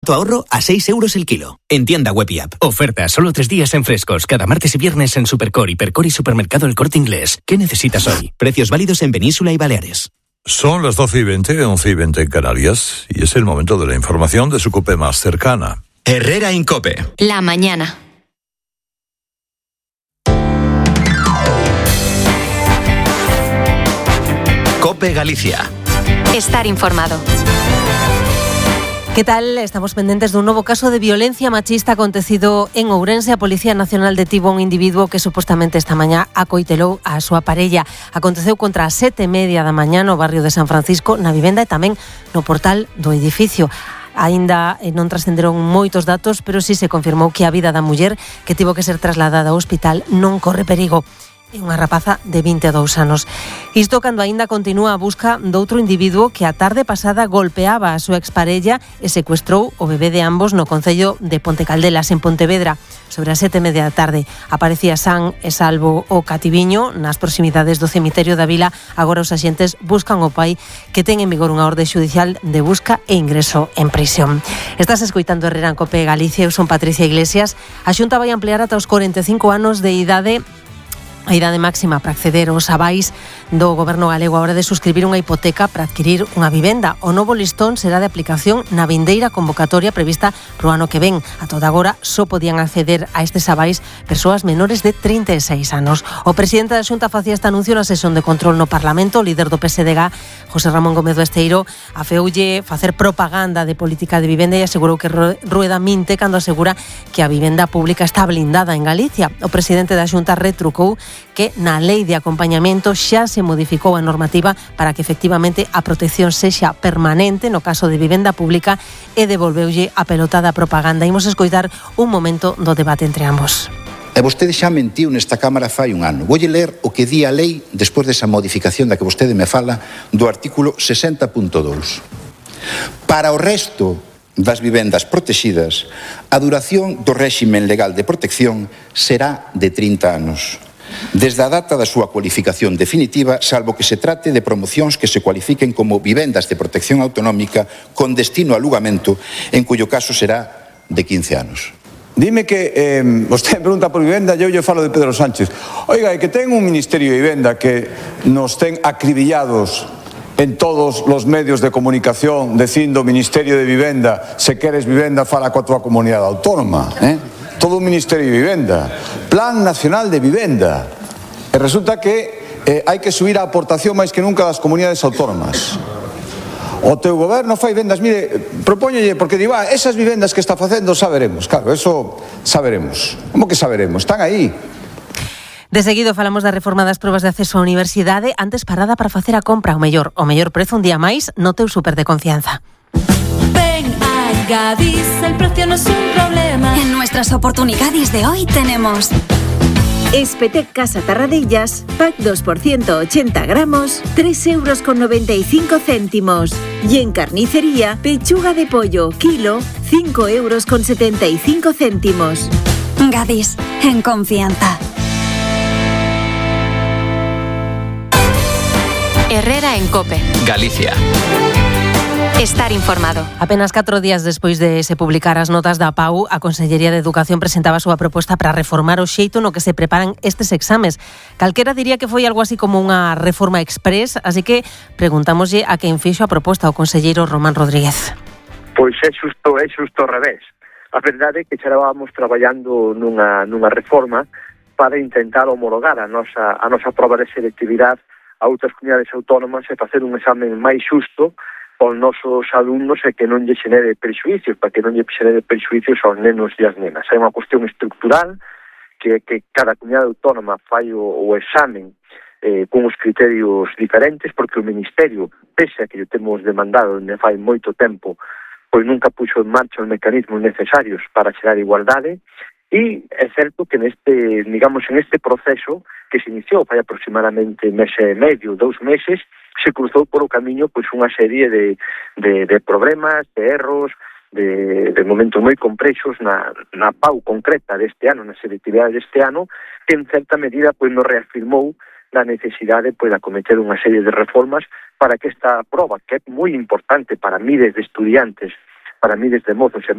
Tu ahorro a 6 euros el kilo. En tienda web y app. Oferta solo 3 días en frescos. Cada martes y viernes en Supercore, Hipercore y Supermercado El Corte Inglés. ¿Qué necesitas hoy? Precios válidos en Península y Baleares. Son las 12:20, 11:20 en Canarias, y es el momento de la información de su COPE más cercana. Herrera en COPE. La mañana. COPE Galicia. Estar informado. ¿Qué tal? Estamos pendientes de un nuevo caso de violencia machista acontecido en Ourense. A Policía Nacional detivo a un individuo que supostamente esta mañá acoitelou a súa parella. Aconteceu contra as 7:30 da mañá no barrio de San Francisco, na vivenda e tamén no portal do edificio. Aínda non trascenderon moitos datos, pero sí se confirmou que a vida da muller que tivo que ser trasladada ao hospital non corre perigo. É unha rapaza de 22 anos. Isto cando aínda continúa a busca doutro individuo que a tarde pasada golpeaba a súa exparella e secuestrou o bebé de ambos no concello de Pontecaldelas, en Pontevedra. Sobre as 7:30 da tarde aparecía san e salvo o cativiño nas proximidades do cemiterio da vila. Agora os axentes buscan o pai, que ten en vigor unha orde xudicial de busca e ingreso en prisión. Estás escoitando Herrera en COPE Galicia. Eu son Patricia Iglesias. A Xunta vai ampliar ata os 45 anos de idade a idade máxima para acceder aos avais do Goberno galego a hora de suscribir unha hipoteca para adquirir unha vivenda. O novo listón será de aplicación na vindeira convocatoria prevista pro ano que ven. A toda agora só podían acceder a estes avais persoas menores de 36 anos. O presidente da Xunta facía este anuncio na sesión de control no Parlamento. O líder do PSDG, José Ramón Gómez do Esteiro, afeoulle facer propaganda de política de vivenda e asegurou que Rueda minte cando asegura que a vivenda pública está blindada en Galicia. O presidente da Xunta retrucou que na lei de acompañamento xa se modificou a normativa para que efectivamente a protección sexa permanente no caso de vivenda pública e devolveulle a pelota da propaganda. Imos escoitar un momento do debate entre ambos. E vostede xa mentiu nesta Cámara fai un ano. Voulle ler o que di a lei despois desa modificación da que vostede me fala do artículo 60.2. Para o resto das vivendas protegidas, a duración do réximen legal de protección será de 30 anos. Desde a data da súa cualificación definitiva, salvo que se trate de promocións que se cualifiquen como vivendas de protección autonómica con destino a alugamento, en cuyo caso será de 15 anos. Dime que vostede pregunta por vivenda, eu lle falo de Pedro Sánchez. Oiga, é que ten un Ministerio de Vivenda que nos ten acribillados en todos os medios de comunicación dicindo Ministerio de Vivenda, se queres vivenda fala coa tua comunidade autónoma, todo o Ministerio de Vivenda, Plan Nacional de Vivenda, e resulta que hai que subir a aportación máis que nunca das comunidades autónomas. O teu goberno fai vendas, mire, propóñolle, porque digo, esas vivendas que está facendo saberemos, claro, eso saberemos. Como que saberemos? Están aí. De seguido falamos da reforma das probas de acceso á universidade. Antes parada para facer a compra o mellor prezo un día máis no teu súper de confianza. Gadis, el precio no es un problema. En nuestras oportunidades de hoy tenemos Espetec Casa Tarradellas, pack 2 por 180 gramos, 3,95 €. Y en carnicería, pechuga de pollo, kilo, 5,75 €. Gadis, en confianza. Herrera en COPE Galicia. Estar informado. Apenas 4 días despois de se publicar as notas da PAU, a Consellería de Educación presentaba a súa proposta para reformar o xeito no que se preparan estes exames. Calquera diría que foi algo así como unha reforma express, así que preguntámoslle a quen fixo a proposta, o conselleiro Román Rodríguez. Pois é xusto ao revés. A verdade é que xa levábamos traballando nunha reforma para intentar homologar a nosa proba de selectividade a outras comunidades autónomas e facer un examen máis xusto aos nosos alumnos e que non lle xenere prexuicios, para que non lle xenere prexuicios aos nenos e as nenas. É unha cuestión estructural que cada comunidade autónoma fai o examen con os criterios diferentes, porque o Ministerio, pese a que o temos demandado onde fai moito tempo, pois nunca puxo en marcha os mecanismos necesarios para xerar igualdade. E é certo que en este proceso que se iniciou fai aproximadamente mes e medio, 2 meses, se cruzou por o camiño pois unha serie de problemas, de erros, de momentos moi complexos na PAU concreta deste ano, na selectividade deste ano, que en certa medida pois nos reafirmou na necesidade pois de acometer unha serie de reformas para que esta proba, que é moi importante para miles de estudiantes, para miles de mozos e